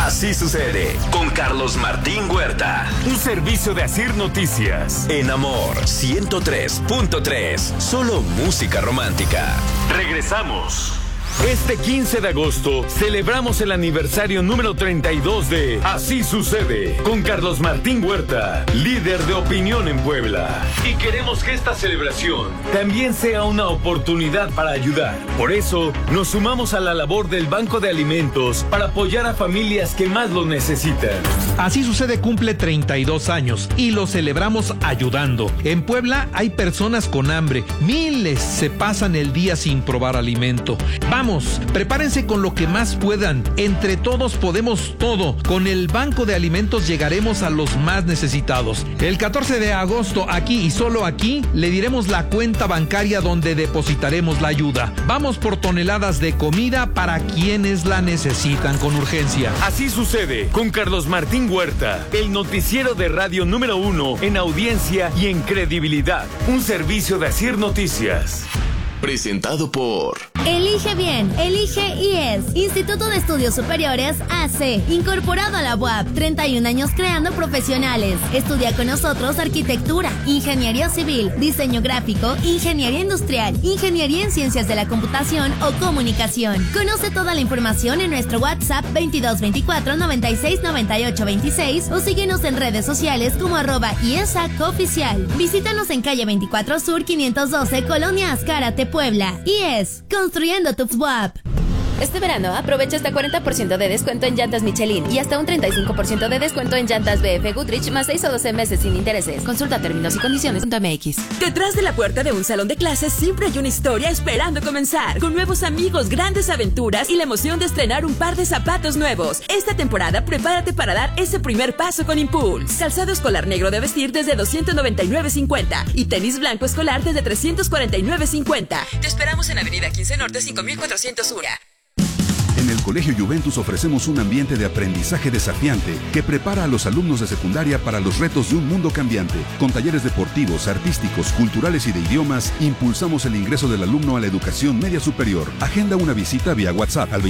Así sucede con Carlos Martín Huerta. Un servicio de Asir Noticias. En Amor 103.3. Solo música romántica. Regresamos. Este 15 de agosto celebramos el aniversario número 32 de Así Sucede con Carlos Martín Huerta, líder de opinión en Puebla. Y queremos que esta celebración también sea una oportunidad para ayudar. Por eso nos sumamos a la labor del Banco de Alimentos para apoyar a familias que más lo necesitan. Así Sucede cumple 32 años y lo celebramos ayudando. En Puebla hay personas con hambre, miles se pasan el día sin probar alimento. Vamos, prepárense con lo que más puedan. Entre todos podemos todo. Con el Banco de Alimentos llegaremos a los más necesitados. El 14 de agosto, aquí y solo aquí, le diremos la cuenta bancaria donde depositaremos la ayuda. Vamos por toneladas de comida para quienes la necesitan con urgencia. Así Sucede con Carlos Martín Huerta, el noticiero de radio número 1 en audiencia y en credibilidad. Un servicio de Asir Noticias. Presentado por... Elige bien, elige IES, Instituto de Estudios Superiores AC, incorporado a la UAP, 31 años creando profesionales. Estudia con nosotros arquitectura, ingeniería civil, diseño gráfico, ingeniería industrial, ingeniería en ciencias de la computación o comunicación. Conoce toda la información en nuestro WhatsApp 2224 96 98 26 o síguenos en redes sociales como @IESACOFICIAL. Visítanos en calle 24 Sur 512, Colonia Azcárate, Puebla. IES, construyendo tu SWAP. Este verano aprovecha hasta 40% de descuento en llantas Michelin y hasta un 35% de descuento en llantas BF Goodrich más 6 o 12 meses sin intereses. Consulta términos y condiciones.mx. Detrás de la puerta de un salón de clases siempre hay una historia esperando comenzar. Con nuevos amigos, grandes aventuras y la emoción de estrenar un par de zapatos nuevos. Esta temporada prepárate para dar ese primer paso con Impulse. Calzado escolar negro de vestir desde $299.50 y tenis blanco escolar desde $349.50. Te esperamos en Avenida 15 Norte 5401. En el Colegio Juventus ofrecemos un ambiente de aprendizaje desafiante que prepara a los alumnos de secundaria para los retos de un mundo cambiante. Con talleres deportivos, artísticos, culturales y de idiomas, impulsamos el ingreso del alumno a la educación media superior. Agenda una visita vía WhatsApp al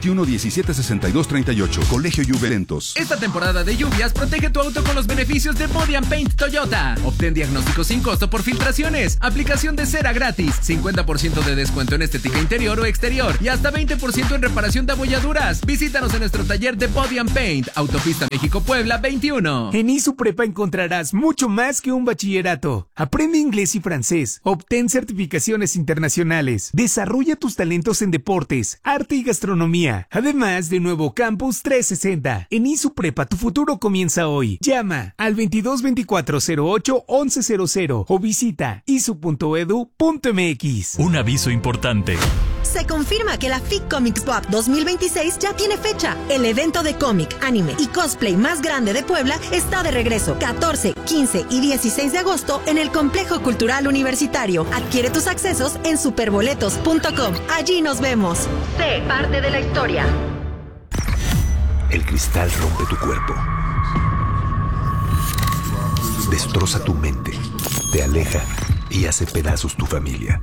2221-176238. Colegio Juventus. Esta temporada de lluvias, protege tu auto con los beneficios de Body and Paint Toyota. Obtén diagnóstico sin costo por filtraciones, aplicación de cera gratis, 50% de descuento en estética interior o exterior y hasta 20% en reparación de abolladuras. Visítanos en nuestro taller de Body and Paint, Autopista México-Puebla 21. En ISU Prepa encontrarás mucho más que un bachillerato. Aprende inglés y francés, obtén certificaciones internacionales, desarrolla tus talentos en deportes, arte y gastronomía, además de nuevo Campus 360. En ISU Prepa tu futuro comienza hoy. Llama al 2224-08-1100 o visita isu.edu.mx. Un aviso importante. Se confirma que la FIC Comics Pop 2026 ya tiene fecha. El evento de cómic, anime y cosplay más grande de Puebla está de regreso. 14, 15 y 16 de agosto en el Complejo Cultural Universitario. Adquiere tus accesos en superboletos.com. Allí nos vemos. Sé parte de la historia. El cristal rompe tu cuerpo. Destroza tu mente. Te aleja y hace pedazos tu familia.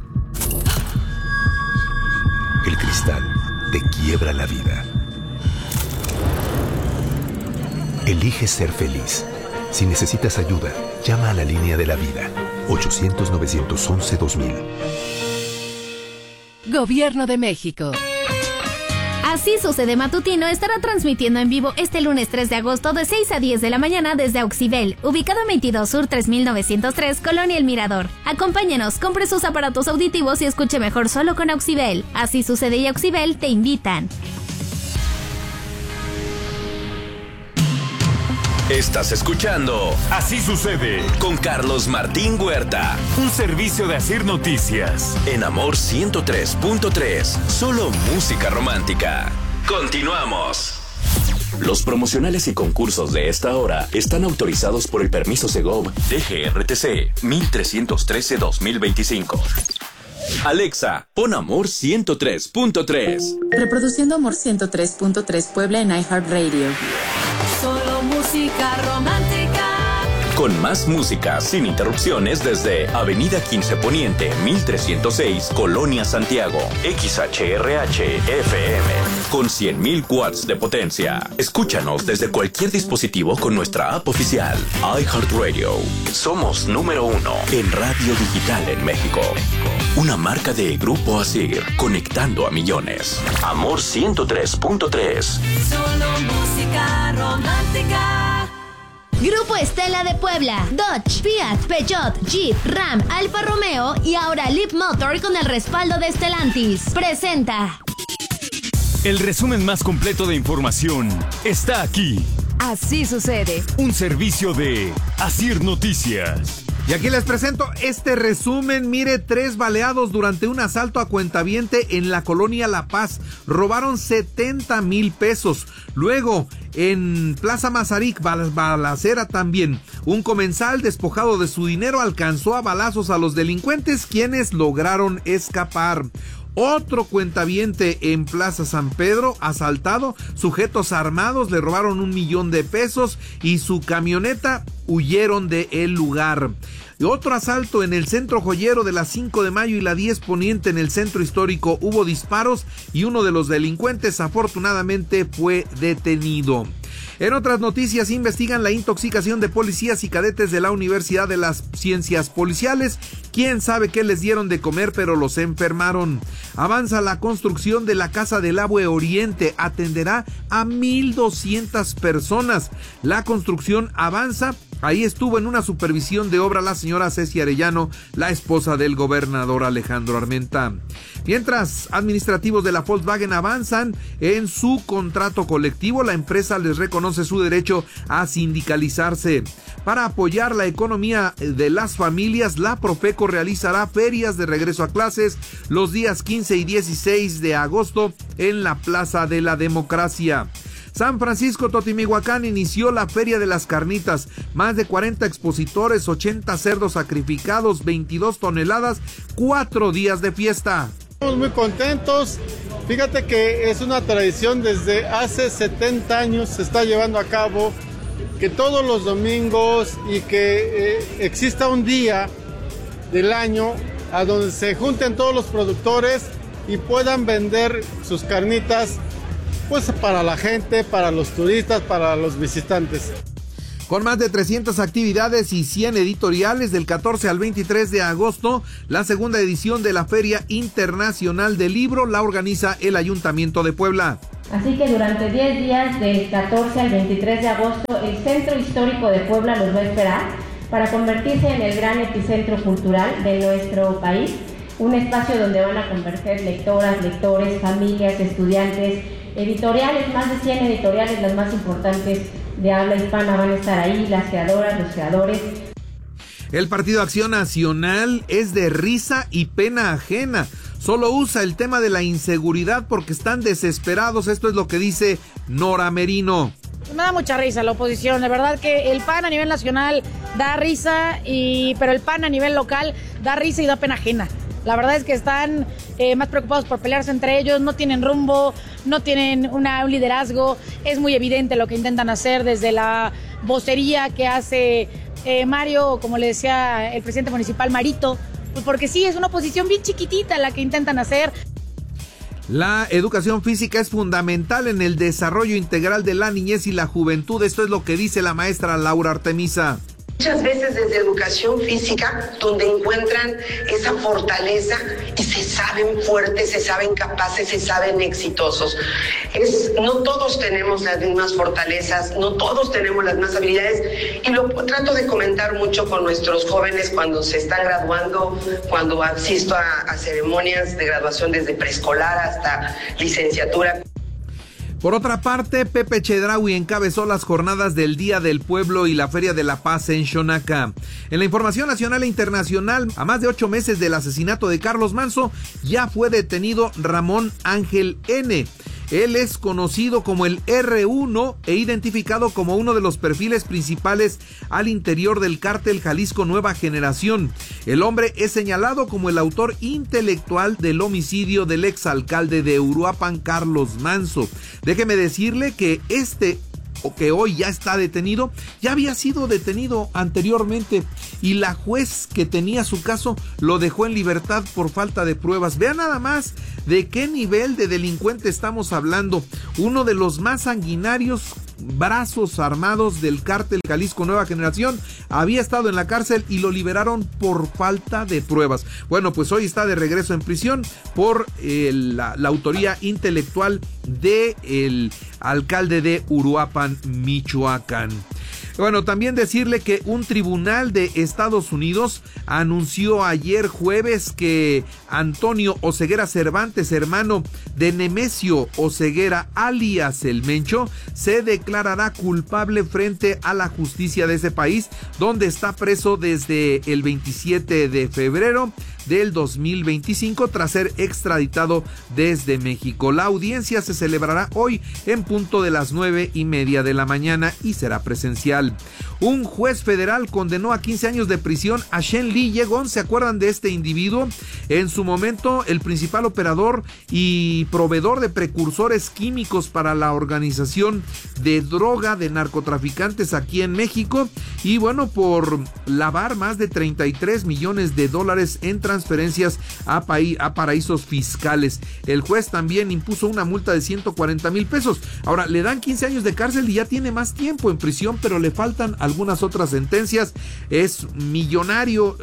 El cristal te quiebra la vida. Elige ser feliz. Si necesitas ayuda, llama a la línea de la vida. 800-911-2000. Gobierno de México. Así Sucede Matutino estará transmitiendo en vivo este lunes 3 de agosto de 6 a 10 de la mañana desde Auxibel, ubicado en 22 Sur 3903, Colonia El Mirador. Acompáñenos, compre sus aparatos auditivos y escuche mejor solo con Auxibel. Así Sucede y Auxibel te invitan. Estás escuchando Así Sucede con Carlos Martín Huerta. Un servicio de Asir Noticias. En Amor 103.3. Solo música romántica. Continuamos. Los promocionales y concursos de esta hora están autorizados por el permiso Segov DGRTC 1313-2025. Alexa, pon Amor 103.3. Reproduciendo Amor 103.3 Puebla en iHeartRadio. Solo música romántica. Con más música sin interrupciones desde Avenida 15 Poniente, 1306, Colonia Santiago. XHRH FM con 100.000 watts de potencia. Escúchanos desde cualquier dispositivo con nuestra app oficial iHeartRadio. Somos número 1 en radio digital en México. Una marca de Grupo Asir, conectando a millones. Amor 103.3. Solo música romántica. Grupo Estela de Puebla, Dodge, Fiat, Peugeot, Jeep, Ram, Alfa Romeo y ahora Leap Motor con el respaldo de Stellantis. Presenta. El resumen más completo de información está aquí. Así sucede. Un servicio de Asir Noticias. Y aquí les presento este resumen. Mire, 3 baleados durante un asalto a cuentaviente en la colonia La Paz. Robaron 70,000 pesos. Luego, en Plaza Mazarik, balacera también. Un comensal despojado de su dinero alcanzó a balazos a los delincuentes, quienes lograron escapar. Otro cuentaviente en Plaza San Pedro, asaltado, sujetos armados le robaron 1,000,000 de pesos y su camioneta huyeron del lugar. Y otro asalto en el centro joyero de la 5 de mayo y la 10 Poniente en el centro histórico. Hubo disparos y uno de los delincuentes afortunadamente fue detenido. En otras noticias, investigan la intoxicación de policías y cadetes de la Universidad de las Ciencias Policiales. Quién sabe qué les dieron de comer, pero los enfermaron. Avanza la construcción de la Casa del Abue Oriente. Atenderá a 1,200 personas. La construcción avanza. Ahí estuvo en una supervisión de obra la señora Ceci Arellano, la esposa del gobernador Alejandro Armenta. Mientras, administrativos de la Volkswagen avanzan en su contrato colectivo. La empresa les reconoce su derecho a sindicalizarse. Para apoyar la economía de las familias, la Profeco realizará ferias de regreso a clases los días 15 y 16 de agosto en la Plaza de la Democracia. San Francisco Totimihuacán inició la Feria de las Carnitas. Más de 40 expositores, 80 cerdos sacrificados, 22 toneladas, 4 días de fiesta. Estamos muy contentos. Fíjate que es una tradición desde hace 70 años se está llevando a cabo, que todos los domingos y que exista un día del año a donde se junten todos los productores y puedan vender sus carnitas, pues para la gente, para los turistas, para los visitantes. Con más de 300 actividades y 100 editoriales del 14 al 23 de agosto, la segunda edición de la Feria Internacional del Libro la organiza el Ayuntamiento de Puebla. Así que durante 10 días, del 14 al 23 de agosto, el Centro Histórico de Puebla los va a esperar para convertirse en el gran epicentro cultural de nuestro país, un espacio donde van a converger lectoras, lectores, familias, estudiantes, editoriales, más de 100 editoriales, las más importantes de habla hispana van a estar ahí, las creadoras, los creadores. El Partido Acción Nacional es de risa y pena ajena. Solo usa el tema de la inseguridad porque están desesperados. Esto es lo que dice Nora Merino. Me da mucha risa la oposición, de verdad que el PAN a nivel nacional da risa, pero el PAN a nivel local da risa y da pena ajena. La verdad es que están más preocupados por pelearse entre ellos, no tienen rumbo, no tienen un liderazgo. Es muy evidente lo que intentan hacer desde la vocería que hace Mario, como le decía el presidente municipal, Marito, pues porque sí, es una oposición bien chiquitita la que intentan hacer. La educación física es fundamental en el desarrollo integral de la niñez y la juventud. Esto es lo que dice la maestra Laura Artemisa. Muchas veces desde educación física, donde encuentran esa fortaleza y se saben fuertes, se saben capaces, se saben exitosos. No todos tenemos las mismas fortalezas, no todos tenemos las mismas habilidades, y lo trato de comentar mucho con nuestros jóvenes cuando se están graduando, cuando asisto a ceremonias de graduación desde preescolar hasta licenciatura. Por otra parte, Pepe Chedraui encabezó las jornadas del Día del Pueblo y la Feria de la Paz en Xonaca. En la información nacional e internacional, a más de 8 meses del asesinato de Carlos Manzo, ya fue detenido Ramón Ángel N. Él es conocido como el R1 e identificado como uno de los perfiles principales al interior del cártel Jalisco Nueva Generación. El hombre es señalado como el autor intelectual del homicidio del exalcalde de Uruapan, Carlos Manzo. Déjeme decirle que este que hoy ya está detenido, ya había sido detenido anteriormente y la juez que tenía su caso lo dejó en libertad por falta de pruebas. Vean nada más de qué nivel de delincuente estamos hablando. Uno de los más sanguinarios brazos armados del cártel Jalisco Nueva Generación había estado en la cárcel y lo liberaron por falta de pruebas. Bueno, pues hoy está de regreso en prisión por la autoría intelectual del alcalde de Uruapan, Michoacán. Bueno, también decirle que un tribunal de Estados Unidos anunció ayer jueves que Antonio Oseguera Cervantes, hermano de Nemesio Oseguera, alias El Mencho, se declarará culpable frente a la justicia de ese país, donde está preso desde el 27 de febrero del 2025 tras ser extraditado desde México. La audiencia se celebrará hoy en punto de las 9:30 de la mañana y será presencial. Un juez federal condenó a 15 años de prisión a Shen Li Yegon. ¿Se acuerdan de este individuo? En su momento, el principal operador y proveedor de precursores químicos para la organización de droga de narcotraficantes aquí en México. Y bueno, por lavar más de 33 millones de dólares en transferencias a paraísos fiscales. El juez también impuso una multa de 140 mil pesos. Ahora, le dan 15 años de cárcel y ya tiene más tiempo en prisión, pero le faltan algunas otras sentencias. Es millonario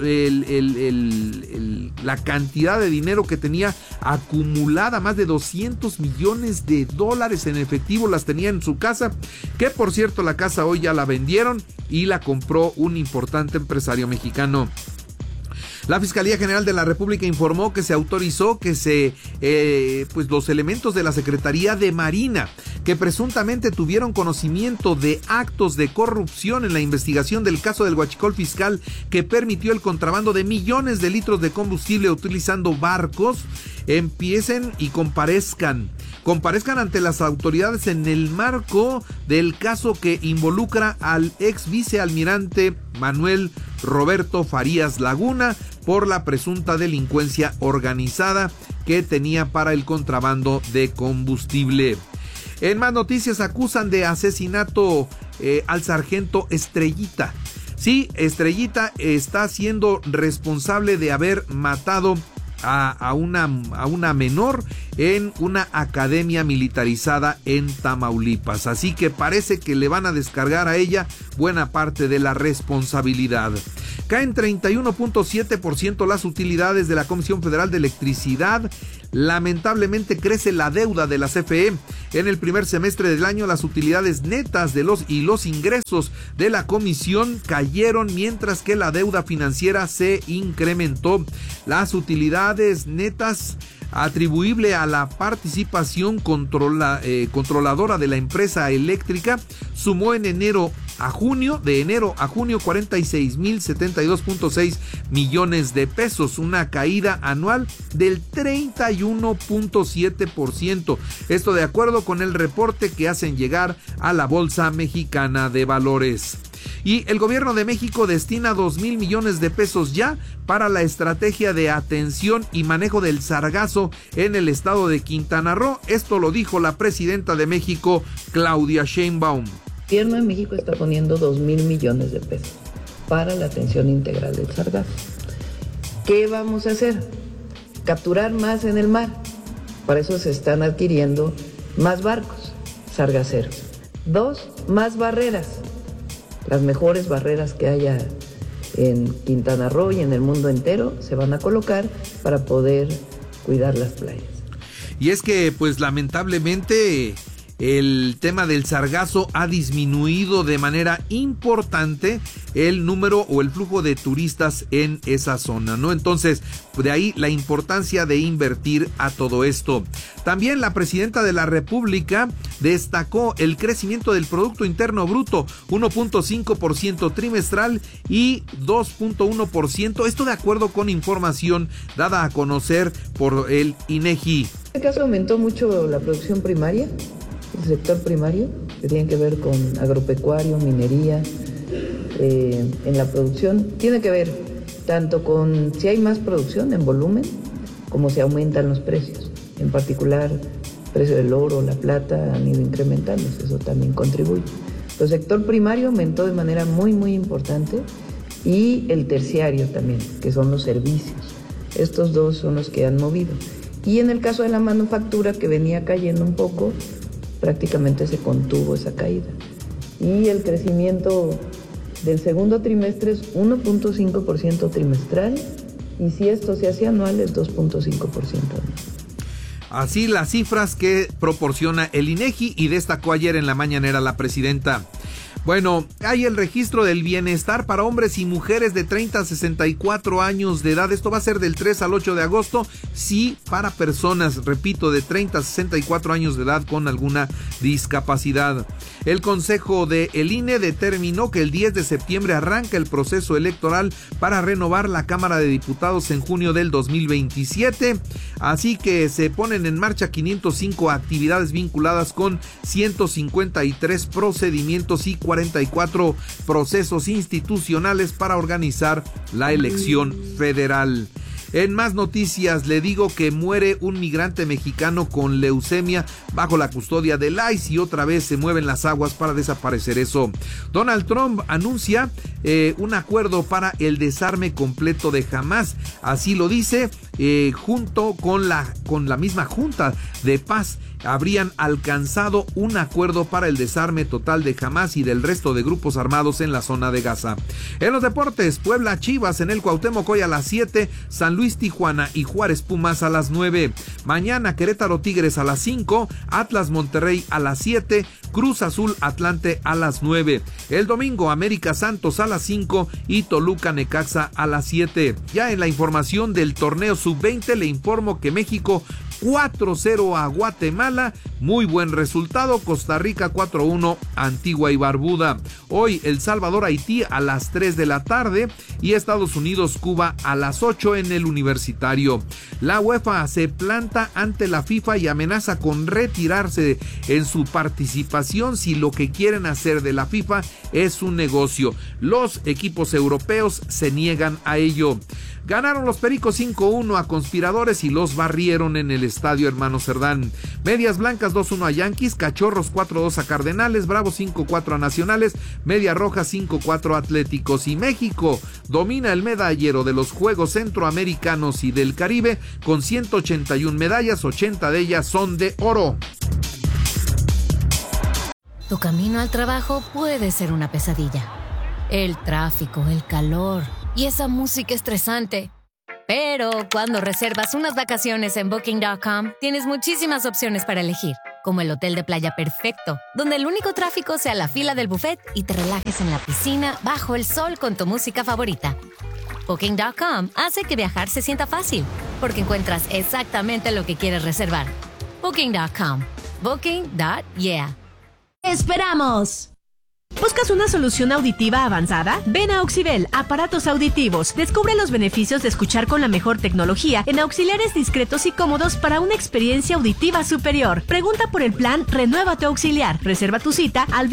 la cantidad de dinero que tenía acumulada, más de 200 millones de dólares en efectivo las tenía en su casa, que por cierto la casa hoy ya la vendieron y la compró un importante empresario mexicano. La Fiscalía General de la República informó que se autorizó que los elementos de la Secretaría de Marina que presuntamente tuvieron conocimiento de actos de corrupción en la investigación del caso del huachicol fiscal que permitió el contrabando de millones de litros de combustible utilizando barcos, empiecen y comparezcan ante las autoridades en el marco del caso que involucra al ex vicealmirante Manuel Roberto Farías Laguna por la presunta delincuencia organizada que tenía para el contrabando de combustible. En más noticias, acusan de asesinato al sargento Estrellita. Sí, Estrellita está siendo responsable de haber matado a una menor en una academia militarizada en Tamaulipas. Así que parece que le van a descargar a ella buena parte de la responsabilidad. Caen 31.7% las utilidades de la Comisión Federal de Electricidad. Lamentablemente crece la deuda de la CFE. En el primer semestre del año, las utilidades netas de los ingresos de la comisión cayeron, mientras que la deuda financiera se incrementó. Las utilidades netas atribuible a la participación controladora de la empresa eléctrica sumó de enero a junio 46,072.6 millones de pesos, una caída anual del 31.7%. Esto de acuerdo con el reporte que hacen llegar a la Bolsa Mexicana de Valores. Y el gobierno de México destina 2,000 millones de pesos ya para la estrategia de atención y manejo del sargazo en el estado de Quintana Roo. Esto lo dijo la presidenta de México, Claudia Sheinbaum. El gobierno de México está poniendo 2,000 millones de pesos para la atención integral del sargazo. ¿Qué vamos a hacer? Capturar más en el mar. Para eso se están adquiriendo más barcos sargaceros. 2, más barreras. Las mejores barreras que haya en Quintana Roo y en el mundo entero se van a colocar para poder cuidar las playas. Y es que, pues lamentablemente, el tema del sargazo ha disminuido de manera importante el número o el flujo de turistas en esa zona, ¿no? Entonces, de ahí la importancia de invertir a todo esto. También la presidenta de la República destacó el crecimiento del Producto Interno Bruto, 1.5% trimestral y 2.1%, esto de acuerdo con información dada a conocer por el INEGI. En este caso aumentó mucho la producción primaria, el sector primario, que tiene que ver con agropecuario, minería, en la producción. Tiene que ver tanto con si hay más producción en volumen, como se aumentan los precios. En particular, precio del oro, la plata han ido incrementándose, eso también contribuye. El sector primario aumentó de manera muy, muy importante y el terciario también, que son los servicios. Estos dos son los que han movido. Y en el caso de la manufactura, que venía cayendo un poco, prácticamente se contuvo esa caída. Y el crecimiento del segundo trimestre es 1.5% trimestral y si esto se hace anual es 2.5%. Así las cifras que proporciona el INEGI y destacó ayer en la mañanera la presidenta. Bueno, hay el registro del bienestar para hombres y mujeres de 30 a 64 años de edad. Esto va a ser del 3 al 8 de agosto. Sí, para personas, repito, de 30 a 64 años de edad con alguna discapacidad. El Consejo de el INE determinó que el 10 de septiembre arranca el proceso electoral para renovar la Cámara de Diputados en junio del 2027. Así que se ponen en marcha 505 actividades vinculadas con 153 procedimientos y 44 procesos institucionales para organizar la elección federal. En más noticias, le digo que muere un migrante mexicano con leucemia bajo la custodia del ICE y otra vez se mueven las aguas para desaparecer eso. Donald Trump anuncia un acuerdo para el desarme completo de Hamás. Así lo dice, junto con la misma Junta de Paz. Habrían alcanzado un acuerdo para el desarme total de Hamás y del resto de grupos armados en la zona de Gaza. En los deportes, Puebla Chivas en el Cuauhtémoc hoy a las 7, San Luis Tijuana y Juárez Pumas a las 9. Mañana Querétaro Tigres a las 5, Atlas Monterrey a las 7, Cruz Azul Atlante a las 9. El domingo América Santos a las 5 y Toluca Necaxa a las 7. Ya en la información del torneo sub-20 le informo que México 4-0 a Guatemala, muy buen resultado. Costa Rica 4-1 Antigua y Barbuda. Hoy El Salvador Haití a las 3 de la tarde y Estados Unidos Cuba a las 8 en el Universitario. La UEFA se planta ante la FIFA y amenaza con retirarse en su participación si lo que quieren hacer de la FIFA es un negocio. Los equipos europeos se niegan a ello. Ganaron los Pericos 5-1 a Conspiradores y los barrieron en el Estadio Hermano Cerdán. Medias Blancas 2-1 a Yankees, Cachorros 4-2 a Cardenales, Bravos 5-4 a Nacionales, Media Roja 5-4 a Atléticos. Y México domina el medallero de los Juegos Centroamericanos y del Caribe con 181 medallas, 80 de ellas son de oro. Tu camino al trabajo puede ser una pesadilla. El tráfico, el calor y esa música estresante. Pero cuando reservas unas vacaciones en Booking.com, tienes muchísimas opciones para elegir, como el hotel de playa perfecto, donde el único tráfico sea la fila del buffet y te relajes en la piscina bajo el sol con tu música favorita. Booking.com hace que viajar se sienta fácil, porque encuentras exactamente lo que quieres reservar. Booking.com. Booking.yeah. ¡Esperamos! ¿Buscas una solución auditiva avanzada? Ven a Auxibel, aparatos auditivos. Descubre los beneficios de escuchar con la mejor tecnología en auxiliares discretos y cómodos para una experiencia auditiva superior. Pregunta por el plan Renueva tu Auxiliar. Reserva tu cita al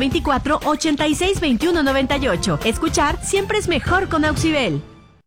2224-862198. Escuchar siempre es mejor con Auxibel.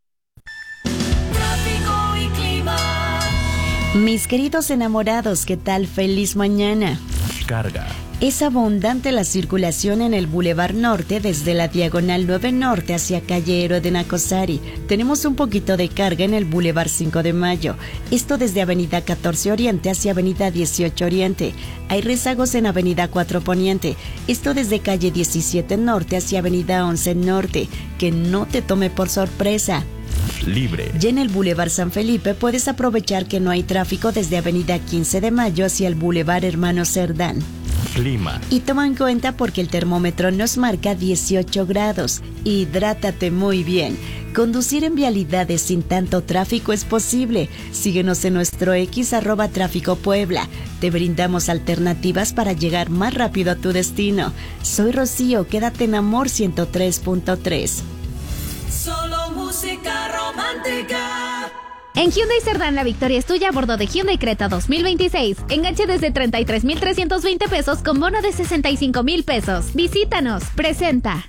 Tráfico y clima. Mis queridos enamorados, ¿qué tal? Feliz mañana. Carga. Es abundante la circulación en el Boulevard Norte desde la Diagonal 9 Norte hacia Calle Héroe de Nacosari. Tenemos un poquito de carga en el Boulevard 5 de Mayo. Esto desde Avenida 14 Oriente hacia Avenida 18 Oriente. Hay rezagos en Avenida 4 Poniente. Esto desde Calle 17 Norte hacia Avenida 11 Norte. Que no te tome por sorpresa. Libre. Ya en el Boulevard San Felipe puedes aprovechar que no hay tráfico desde Avenida 15 de Mayo hacia el Boulevard Hermano Cerdán. Clima. Y toma en cuenta porque el termómetro nos marca 18 grados. Hidrátate muy bien. Conducir en vialidades sin tanto tráfico es posible. Síguenos en nuestro X @Tráfico Puebla. Te brindamos alternativas para llegar más rápido a tu destino. Soy Rocío, quédate en Amor 103.3. Solo música romántica. En Hyundai Cerdán la victoria es tuya a bordo de Hyundai Creta 2026. Enganche desde 33,320 pesos con bono de 65,000 pesos. Visítanos. Presenta.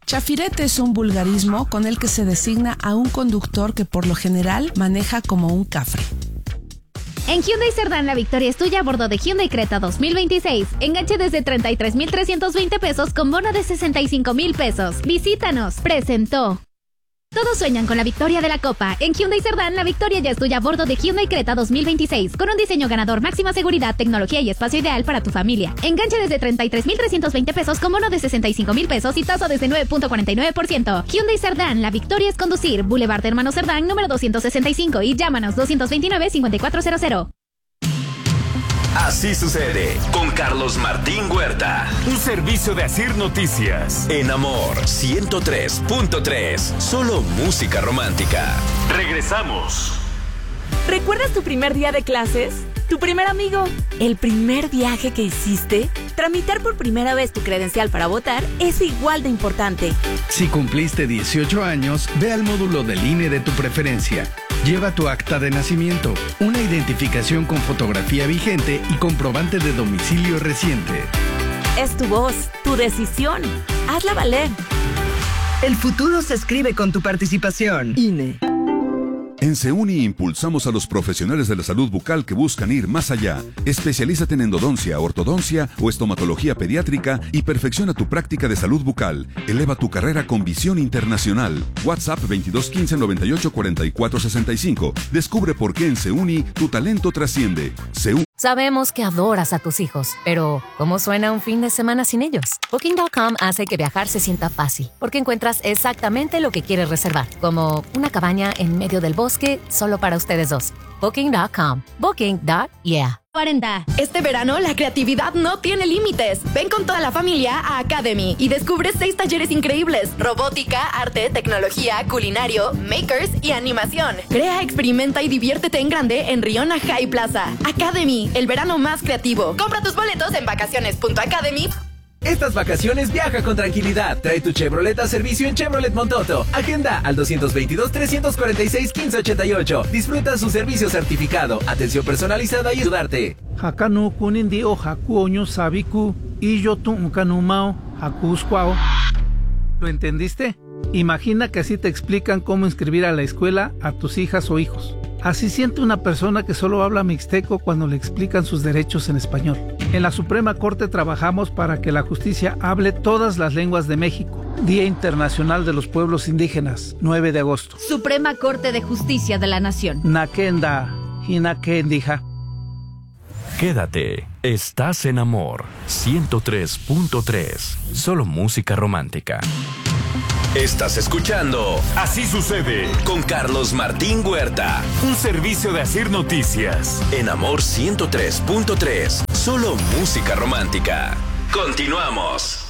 Chafirete es un vulgarismo con el que se designa a un conductor que por lo general maneja como un cafre. En Hyundai Cerdán, la victoria es tuya a bordo de Hyundai Creta 2026. Enganche desde 33,320 pesos con bono de 65,000 pesos. Visítanos. Presentó. Todos sueñan con la victoria de la Copa. En Hyundai Cerdán, la victoria ya es tuya a bordo de Hyundai Creta 2026. Con un diseño ganador, máxima seguridad, tecnología y espacio ideal para tu familia. Enganche desde 33,320 pesos con bono de 65,000 pesos y tasa desde 9.49%. Hyundai Cerdán, la victoria es conducir. Boulevard de Hermanos Cerdán, número 265 y llámanos 229-5400. Así sucede con Carlos Martín Huerta. Un servicio de Asir Noticias. En Amor 103.3. Solo música romántica. Regresamos. ¿Recuerdas tu primer día de clases? ¿Tu primer amigo? ¿El primer viaje que hiciste? Tramitar por primera vez tu credencial para votar es igual de importante. Si cumpliste 18 años, ve al módulo del INE de tu preferencia. Lleva tu acta de nacimiento, una identificación con fotografía vigente y comprobante de domicilio reciente. Es tu voz, tu decisión. Hazla valer. El futuro se escribe con tu participación. INE. En Seuni impulsamos a los profesionales de la salud bucal que buscan ir más allá. Especialízate en endodoncia, ortodoncia o estomatología pediátrica y perfecciona tu práctica de salud bucal. Eleva tu carrera con visión internacional. WhatsApp 2215 98 44 65. Descubre por qué en Seuni tu talento trasciende. Sabemos que adoras a tus hijos, pero ¿cómo suena un fin de semana sin ellos? Booking.com hace que viajar se sienta fácil, porque encuentras exactamente lo que quieres reservar, como una cabaña en medio del bosque solo para ustedes dos. Booking.com. Booking.yeah. 40. Este verano la creatividad no tiene límites. Ven con toda la familia a Academy y descubre 6 talleres increíbles: robótica, arte, tecnología, culinario, makers y animación. Crea, experimenta y diviértete en grande en Riona High Plaza. Academy, el verano más creativo. Compra tus boletos en vacaciones.academy. Estas vacaciones viaja con tranquilidad. Trae tu Chevrolet a servicio en Chevrolet Montoto. Agenda al 222-346-1588. Disfruta su servicio certificado, atención personalizada y ayudarte. Hakanu kunindi o haku oño sabiku y yo tu kanumao hakusquao. ¿Lo entendiste? Imagina que así te explican cómo inscribir a la escuela a tus hijas o hijos. Así siente una persona que solo habla mixteco cuando le explican sus derechos en español. En la Suprema Corte trabajamos para que la justicia hable todas las lenguas de México. Día Internacional de los Pueblos Indígenas, 9 de agosto. Suprema Corte de Justicia de la Nación. Nakenda, Hinakendija. Quédate. Estás en Amor 103.3. Solo música romántica. Estás escuchando Así Sucede con Carlos Martín Huerta. Un servicio de Asir Noticias. En Amor 103.3. Solo música romántica. Continuamos.